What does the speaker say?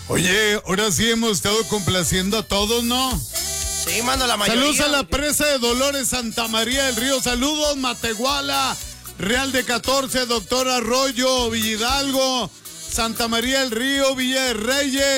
Oye, ahora sí hemos estado complaciendo a todos, ¿no? Sí, mano, la mayoría. Saludos a la presa de Dolores, Santa María del Río. Saludos, Matehuala, Real de 14, Doctor Arroyo, Villa Hidalgo, Santa María del Río, Villa de Reyes.